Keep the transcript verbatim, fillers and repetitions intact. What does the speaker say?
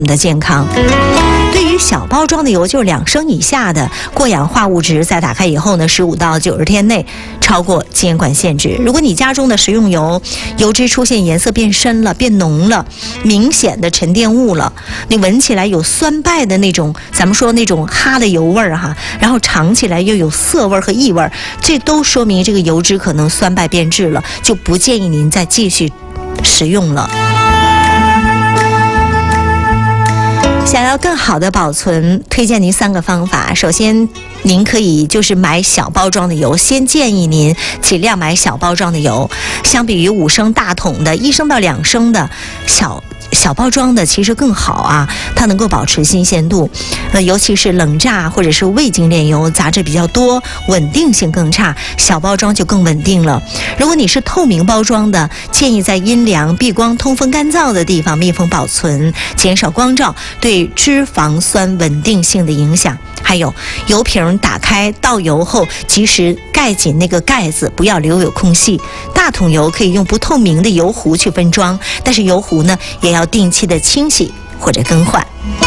的健康。对于小包装的油，就是两升以下的过氧化物质，在打开以后呢，十五到九十天内超过监管限制。如果你家中的食用油油脂出现颜色变深了、变浓了、明显的沉淀物了，你闻起来有酸败的那种，咱们说那种哈的油味儿哈，然后尝起来又有涩味和异味，这都说明这个油脂可能酸败变质了，就不建议您再继续食用了。想要更好的保存，推荐您三个方法。首先，您可以就是买小包装的油，先建议您尽量买小包装的油，相比于五升大桶的，一升到两升的小小包装的其实更好啊，它能够保持新鲜度。呃，尤其是冷榨或者是未精炼油，杂质比较多，稳定性更差，小包装就更稳定了。如果你是透明包装的，建议在阴凉、避光、通风干燥的地方密封保存，减少光照对脂肪酸稳定性的影响。还有油瓶打开倒油后，及时盖紧那个盖子，不要留有空隙。大桶油可以用不透明的油壶去分装，但是油壶呢也要定期的清洗或者更换。